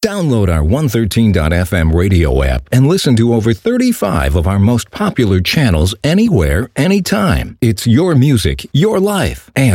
Download our 113.fm radio app and listen to over 35 of our most popular channels anywhere, anytime. It's your music, your life, and